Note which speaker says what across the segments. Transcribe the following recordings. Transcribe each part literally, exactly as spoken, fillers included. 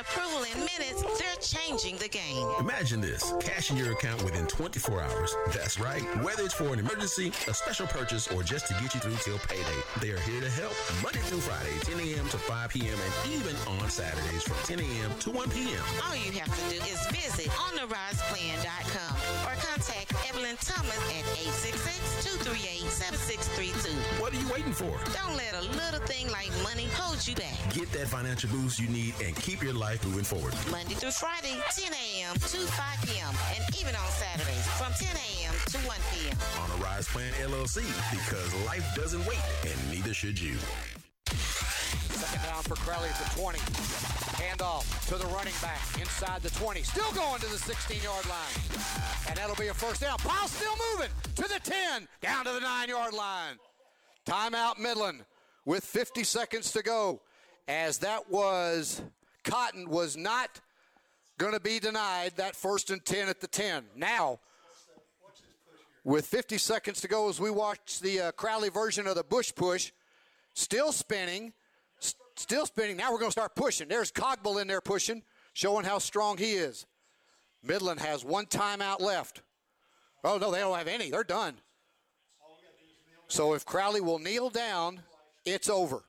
Speaker 1: approval in minutes, they're changing the game.
Speaker 2: Imagine this, cash in your account within twenty-four hours. That's right. Whether it's for an emergency, a special purchase, or just to get you through till payday, they are here to help. Monday through Friday, ten a.m. to five p.m. and even on Saturdays from ten a.m. to one p.m.
Speaker 1: All you have to do is visit on the rise plan dot com or contact Evelyn Thomas at eight six six, two three eight, seven six three two.
Speaker 2: What are you waiting for?
Speaker 1: Don't let a little thing like money hold you back.
Speaker 2: Get that financial boost you need and keep your life moving forward.
Speaker 1: Monday through Friday, ten a.m. to five p.m. and even on Saturdays from ten a.m. to one p.m.
Speaker 2: On a Rise Plan L L C, because life doesn't wait, and neither should you.
Speaker 3: Second down for Crowley at the twenty. Handoff to the running back inside the twenty. Still going to the sixteen-yard line. And that'll be a first down. Powell still moving to the ten, down to the nine-yard line. Timeout Midland with fifty seconds to go. As that was, Cotton was not going to be denied that first and ten at the ten. Now, with fifty seconds to go as we watch the uh, Crowley version of the Bush push, still spinning, st- still spinning. Now we're going to start pushing. There's Cogble in there pushing, showing how strong he is. Midland has one timeout left. Oh, no, they don't have any. They're done. So if Crowley will kneel down, it's over.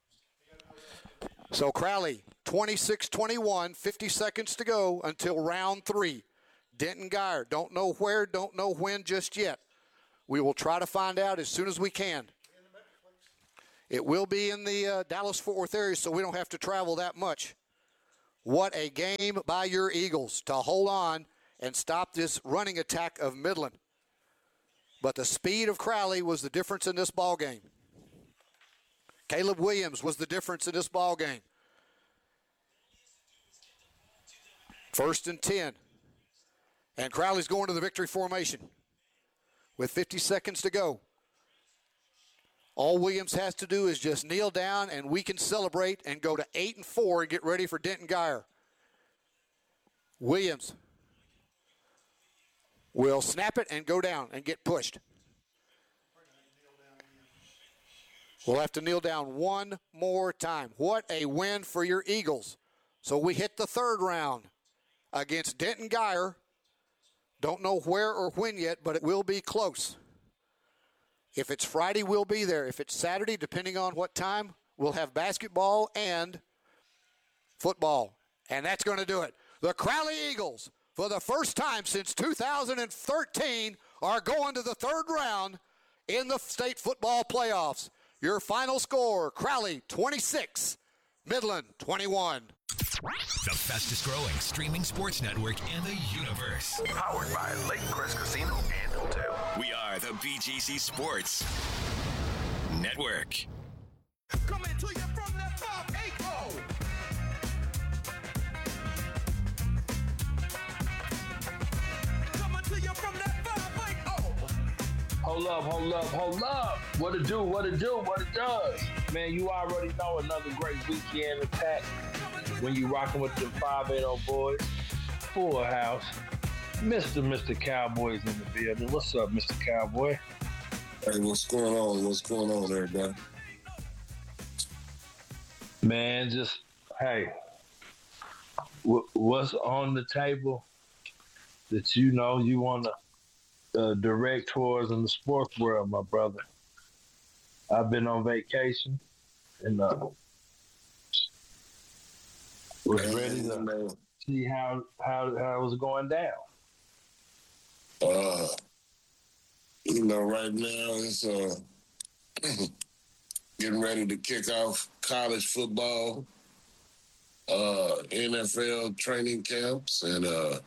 Speaker 3: So Crowley, twenty-six twenty-one, fifty seconds to go until round three. Denton Geyer, don't know where, don't know when just yet. We will try to find out as soon as we can. It will be in the uh, Dallas-Fort Worth area, so we don't have to travel that much. What a game by your Eagles to hold on and stop this running attack of Midland. But the speed of Crowley was the difference in this ball game. Caleb Williams was the difference in this ball game. First and ten. And Crowley's going to the victory formation with fifty seconds to go. All Williams has to do is just kneel down, and we can celebrate and go to eight and four and get ready for Denton Geyer. Williams will snap it and go down and get pushed. We'll have to kneel down one more time. What a win for your Eagles. So we hit the third round against Denton Geyer. Don't know where or when yet, but it will be close. If it's Friday, we'll be there. If it's Saturday, depending on what time, we'll have basketball and football. And that's going to do it. The Crowley Eagles, for the first time since two thousand thirteen, are going to the third round in the state football playoffs. Your final score, Crowley twenty-six, Midland twenty-one.
Speaker 4: The fastest growing streaming sports network in the universe.
Speaker 5: Powered by Lake Crest Casino and Hotel.
Speaker 4: We are the B G C Sports Network.
Speaker 5: Coming to you from the top eight oh. Coming to you from that five eight oh.
Speaker 6: Hold up, hold up, hold up. What it do, what it do, what it does. Man, you already know another great weekend attack when you rocking with the five eighty boys. Full house. Mister Mister Cowboys in the building. What's up, Mister Cowboy?
Speaker 7: Hey, what's going on? What's going on, everybody?
Speaker 6: Man, just, hey, w- what's on the table that you know you want to uh, direct towards in the sports world, my brother? I've been on vacation and uh, was
Speaker 7: Man,
Speaker 6: ready to
Speaker 7: man.
Speaker 6: see how, how, how it was going down.
Speaker 7: Uh, you know, right now it's uh, getting ready to kick off college football, uh, N F L training camps, and uh,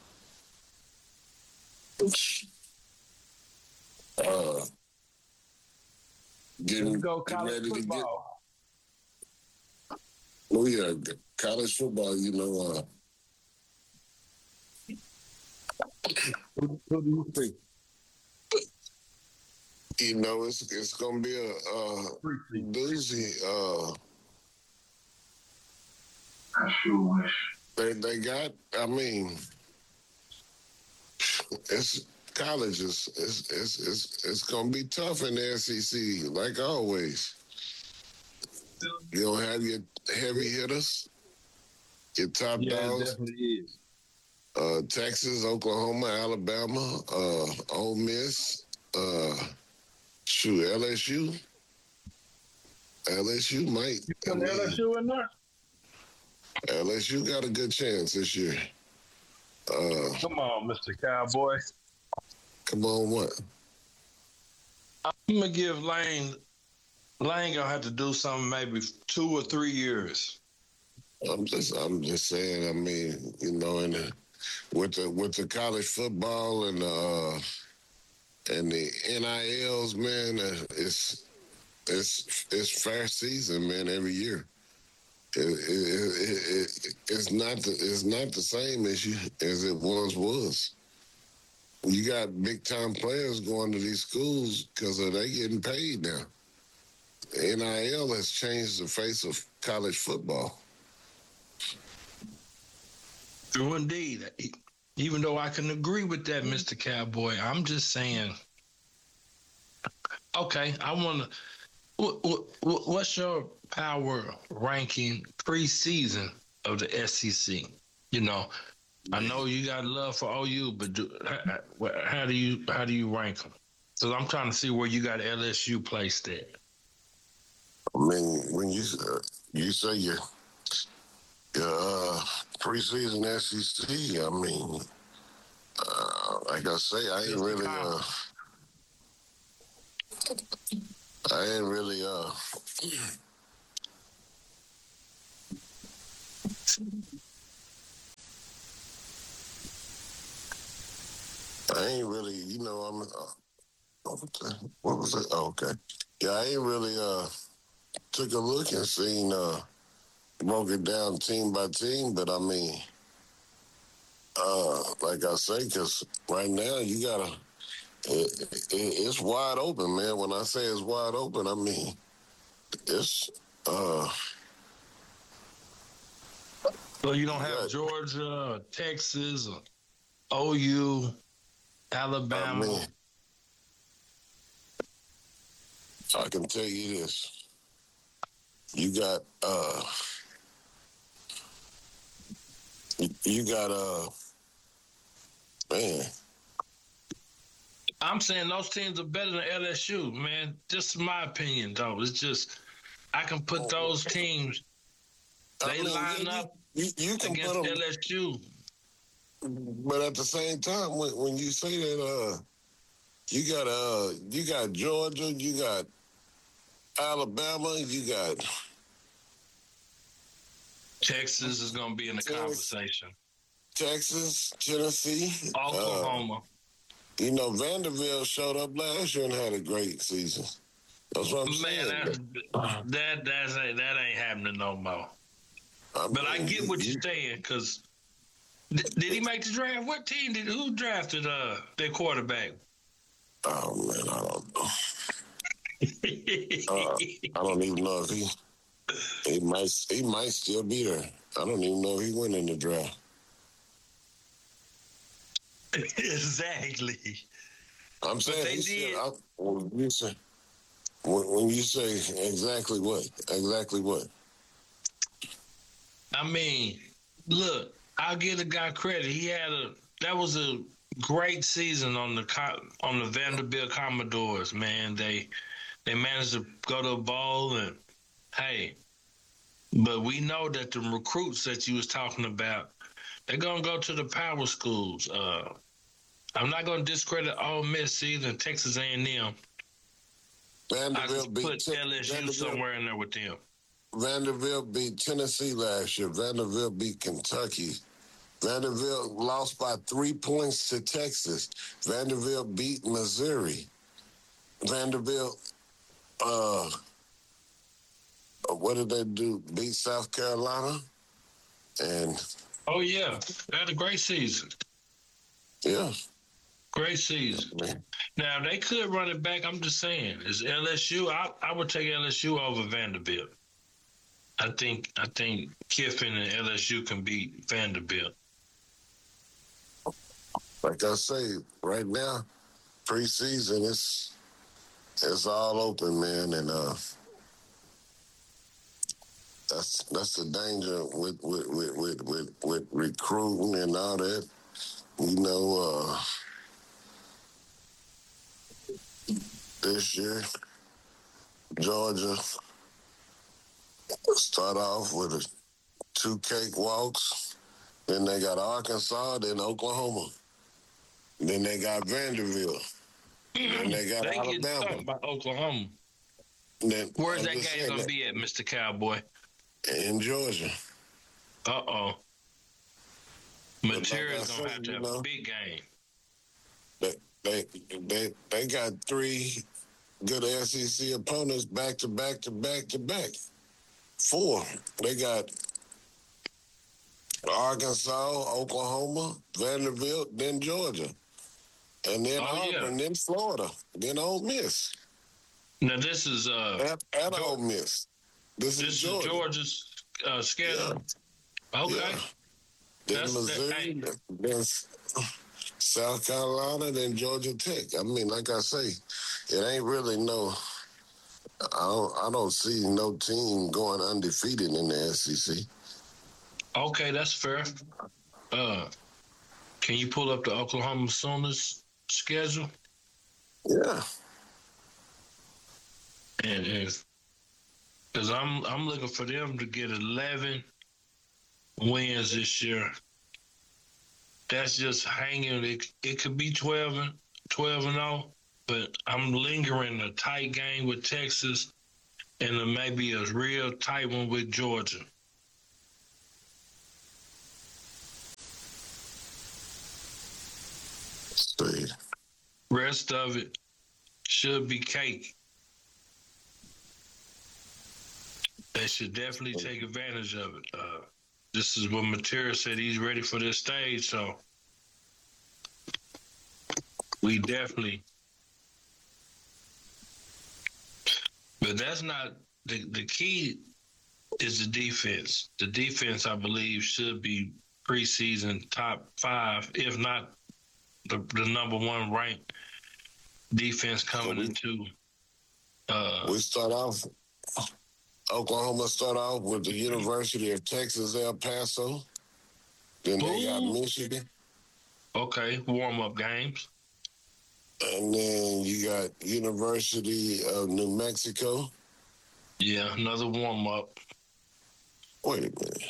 Speaker 7: uh, getting,
Speaker 6: Let's go
Speaker 7: getting
Speaker 6: college
Speaker 7: ready
Speaker 6: football.
Speaker 7: to get. Oh yeah, college football. You know. Uh,
Speaker 6: Who, who do you think?
Speaker 7: You know, it's it's gonna be a uh, doozy. Uh,
Speaker 6: I sure wish.
Speaker 7: they they got. I mean, it's college is it's it's it's it's gonna be tough in the S E C, like always. You don't have your heavy hitters. your top
Speaker 6: Yeah, it
Speaker 7: dogs.
Speaker 6: definitely is.
Speaker 7: Uh, Texas, Oklahoma, Alabama, uh, Ole Miss, uh, shoot, L S U. L S U might.
Speaker 6: You
Speaker 7: I
Speaker 6: put
Speaker 7: mean,
Speaker 6: L S U in there?
Speaker 7: L S U got a good chance this year. Uh,
Speaker 6: Come on, Mister Cowboy.
Speaker 7: come on, what?
Speaker 8: I'm gonna give Lane. Lane gonna have to do something maybe two or three years.
Speaker 7: I'm just, I'm just saying. I mean, you know, in the, with the with the college football and uh and the N I Ls, man, uh, it's it's it's fair season, man. Every year, it, it, it, it, it's not the it's not the same issue as it once was. You got big time players going to these schools because they getting paid now. The N I L has changed the face of college football.
Speaker 8: True indeed. Even though I can agree with that, Mister Cowboy, I'm just saying. Okay, I want to. What, what, what's your power ranking preseason of the S E C? You know, I know you got love for O U, but do, how, how do you how do you rank them? So I'm trying to see where you got L S U placed at.
Speaker 7: I mean, when you uh, you say your your uh, preseason S E C, I mean, uh, like I say, I ain't really uh, I ain't really uh. I ain't really, you know, I'm. Uh, what was it? Oh, okay. Yeah, I ain't really uh took a look and seen uh broke it down team by team, but I mean, uh, like I say, because right now you gotta, it, it, it's wide open, man. When I say it's wide open, I mean it's. uh
Speaker 8: So you don't have Georgia, Texas, or O U, Alabama.
Speaker 7: I mean, I can tell you this. You got uh you got uh man.
Speaker 8: I'm saying those teams are better than L S U, man. Just my opinion, though. It's just I can put those teams. They I mean, line
Speaker 7: you,
Speaker 8: up
Speaker 7: you, you can
Speaker 8: against
Speaker 7: put them,
Speaker 8: L S U.
Speaker 7: But at the same time, when, when you say that, uh, you got uh, you got Georgia, you got Alabama, you got
Speaker 8: Texas is going to be in the Texas, conversation.
Speaker 7: Texas, Tennessee,
Speaker 8: Oklahoma.
Speaker 7: Uh, you know, Vanderbilt showed up last year and had a great season. That's what I'm
Speaker 8: Man,
Speaker 7: saying.
Speaker 8: That's, that that's that ain't happening no more. I mean, but I get what you're saying because did, did he make the draft? What team did who drafted uh their quarterback?
Speaker 7: Oh man, I don't know. uh, I don't even know if he he might he might still be there. I don't even know if he went in the draft.
Speaker 8: Exactly.
Speaker 7: I'm saying he still. I, when you say when, when you say exactly what exactly what.
Speaker 8: I mean, look, I'll give the guy credit. He had a that was a great season on the on the Vanderbilt Commodores. Man, they they managed to go to a bowl and hey, but we know that the recruits that you was talking about, they're gonna go to the power schools. Uh, I'm not gonna discredit Ole Miss either, and Texas A and M.
Speaker 7: Vanderbilt
Speaker 8: I put L S U Vanderbilt. somewhere in there with them.
Speaker 7: Vanderbilt beat Tennessee last year. Vanderbilt beat Kentucky. Vanderbilt lost by three points to Texas. Vanderbilt beat Missouri. Vanderbilt, uh, what did they do? Beat South Carolina. And
Speaker 8: oh yeah, they had a great season.
Speaker 7: Yeah,
Speaker 8: great season. Man. Now they could run it back. I'm just saying, is L S U? I I would take L S U over Vanderbilt. I think I think Kiffin and L S U can beat Vanderbilt.
Speaker 7: Like I say, right now, preseason it's it's all open, man, and uh, That's that's the danger with with with with, with, with recruiting and all that. You know, uh, this year, Georgia start off with a two cakewalks. Then they got Arkansas, then Oklahoma. Then they got Vanderbilt. Then they got
Speaker 8: They getting
Speaker 7: Alabama.
Speaker 8: talked about Oklahoma.
Speaker 7: Then,
Speaker 8: Where's
Speaker 7: I'm
Speaker 8: that
Speaker 7: just
Speaker 8: game
Speaker 7: saying
Speaker 8: gonna
Speaker 7: that.
Speaker 8: be at, Mister Cowboy?
Speaker 7: In Georgia.
Speaker 8: Uh oh.
Speaker 7: like
Speaker 8: Material's
Speaker 7: I
Speaker 8: gonna
Speaker 7: said,
Speaker 8: have to
Speaker 7: you
Speaker 8: have
Speaker 7: know,
Speaker 8: a big game.
Speaker 7: They, they they they got three good S E C opponents back to back to back to back. Four. They got Arkansas, Oklahoma, Vanderbilt, then Georgia. And then
Speaker 8: Oh, yeah.
Speaker 7: Auburn, then Florida, then Ole Miss.
Speaker 8: Now this is uh
Speaker 7: And, and
Speaker 8: Geor-
Speaker 7: Ole Miss. This,
Speaker 8: this
Speaker 7: is
Speaker 8: is
Speaker 7: Georgia.
Speaker 8: Georgia's uh, schedule. Okay.
Speaker 7: Yeah. Then
Speaker 8: That's
Speaker 7: Missouri,
Speaker 8: that,
Speaker 7: then South Carolina, then Georgia Tech. I mean, like I say, it ain't really no. I don't. I don't see no team going undefeated in the S E C.
Speaker 8: okay, that's fair. Uh, can you pull up the Oklahoma Sooners schedule?
Speaker 7: Yeah.
Speaker 8: And if because I'm I'm looking for them to get eleven wins this year. That's just hanging. It, it could be twelve and twelve and oh, but I'm lingering a tight game with Texas and then maybe a real tight one with Georgia.
Speaker 7: See.
Speaker 8: Rest of it should be cake. They should definitely take advantage of it. Uh, this is what Material said. He's ready for this stage, so we definitely. But that's not the the key. Is the defense. The defense, I believe, should be preseason top five, if not the the number one ranked defense coming
Speaker 7: we,
Speaker 8: into. Uh,
Speaker 7: we start off. Oklahoma start off with the University of Texas El Paso. Then they got
Speaker 8: Ooh.
Speaker 7: Michigan.
Speaker 8: Okay, warm up games.
Speaker 7: And then you got University of New Mexico.
Speaker 8: Yeah, another warm up.
Speaker 7: Wait a minute.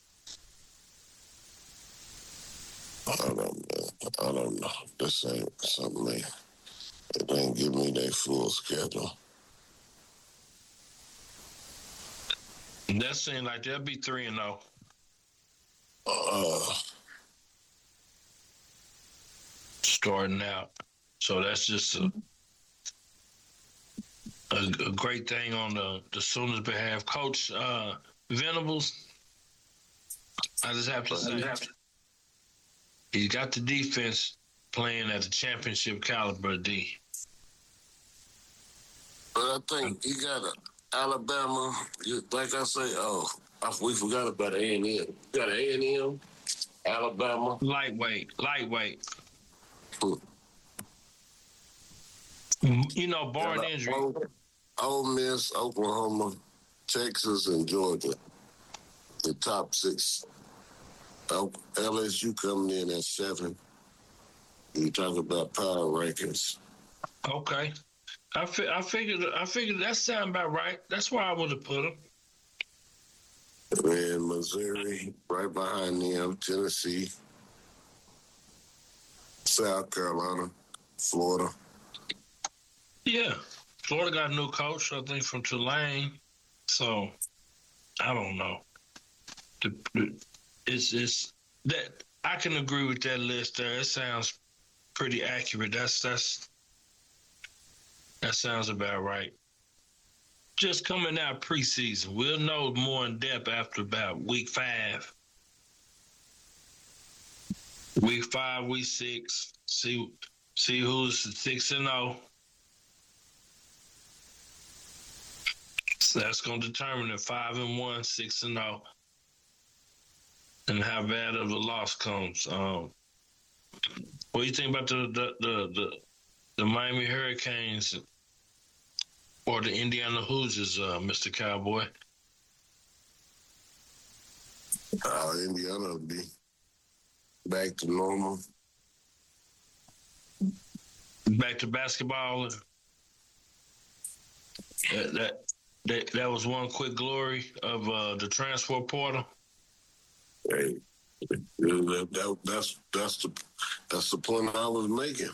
Speaker 7: I don't know. I don't know. This ain't something they, it ain't give me their full schedule.
Speaker 8: That seems like they'll be three and zero.
Speaker 7: Uh,
Speaker 8: starting out. So that's just a, a, a great thing on the, the Sooners' behalf. Coach uh, Venables, I just have to say, he's got the defense playing at the championship caliber, D.
Speaker 7: But I think you got a Alabama, you, like I say, oh, I, we forgot about A and M. You got A and M, Alabama.
Speaker 8: Lightweight, lightweight.
Speaker 7: Hmm.
Speaker 8: You know, barring injury.
Speaker 7: Ole, Ole Miss, Oklahoma, Texas, and Georgia. The top six. L S U coming in at seven. You talk about power rankings.
Speaker 8: Okay. I, fi- I figured I figured that sound about right. That's where I would have put them.
Speaker 7: And Missouri, right behind them, Tennessee, South Carolina, Florida.
Speaker 8: Yeah. Florida got a new coach, I think, from Tulane. So, I don't know. The, the, it's, it's that I can agree with that list there. It sounds pretty accurate. That's that's that sounds about right. Just coming out preseason. We'll know more in depth after about week five. Week five, week six. See see who's six and zero. So that's going to determine if five and one, six and zero, and how bad of a loss comes. Um, what do you think about the the the the, the Miami Hurricanes or the Indiana Hoosiers, uh, Mister Cowboy?
Speaker 7: Uh, Indiana will be back to normal.
Speaker 8: Back to basketball. That that that, that was one quick glory of uh, the transfer portal.
Speaker 7: Hey, that, that, that's that's the that's the point I was making.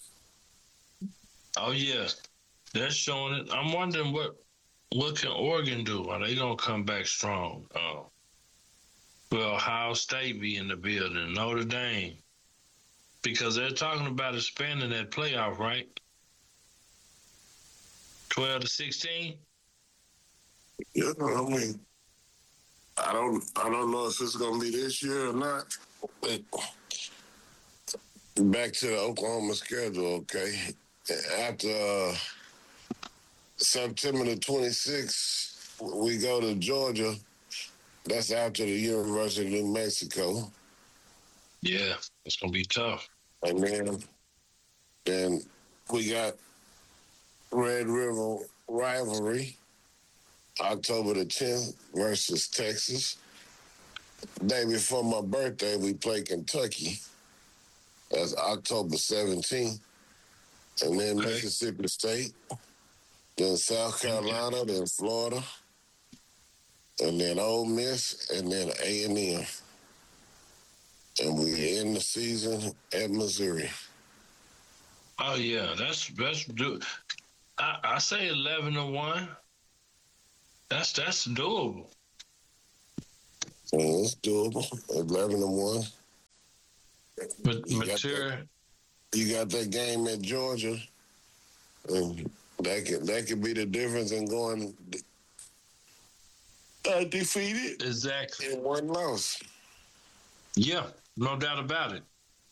Speaker 8: Oh yeah, they're showing it. I'm wondering what what can Oregon do? Are they gonna come back strong? Oh, will Ohio State be in the building? Notre Dame, because they're talking about expanding that playoff, right? Twelve to sixteen.
Speaker 7: Yeah, I mean, I don't I don't know if it's gonna be this year or not. But back to the Oklahoma schedule, okay? After uh, September the twenty-sixth, we go to Georgia. That's after the University of New Mexico.
Speaker 8: Yeah, it's gonna be tough.
Speaker 7: And then, then we got Red River rivalry, October the tenth versus Texas. Day before my birthday, we play Kentucky. That's October seventeenth. And then
Speaker 8: Okay.
Speaker 7: Mississippi State, then South Carolina, then Florida, and then Ole Miss, and then A and M. And we end the season at Missouri.
Speaker 8: Oh yeah, that's that's do. I, I say eleven to one. That's that's doable.
Speaker 7: And it's doable, eleven to one.
Speaker 8: But
Speaker 7: You got
Speaker 8: material.
Speaker 7: that- You got that game at Georgia, and that could that could be the difference in going undefeated
Speaker 8: Exactly.
Speaker 7: in one loss.
Speaker 8: Yeah, no doubt about it.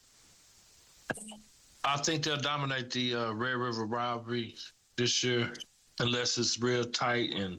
Speaker 8: I think they'll dominate the uh, Red River rivalry this year, unless it's real tight, and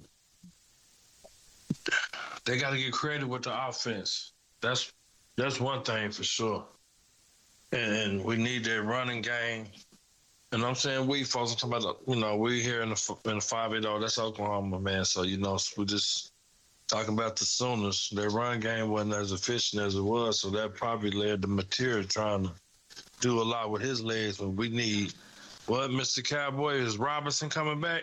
Speaker 8: they got to get creative with the offense. That's that's one thing for sure. And we need that running game. And I'm saying we, folks, I'm talking about, you know, we here in the in the five eight oh, that's Oklahoma, man. So, you know, we're just talking about the Sooners. Their run game wasn't as efficient as it was, so that probably led to Material trying to do a lot with his legs. But we need, what, Mister Cowboy, is Robinson coming back?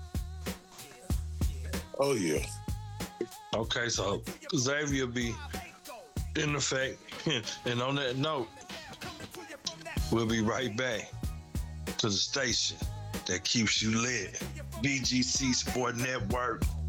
Speaker 7: Oh, yeah.
Speaker 8: Okay, so Xavier will be in effect. And on that note, we'll be right back to the station that keeps you lit. B G C Sport Network.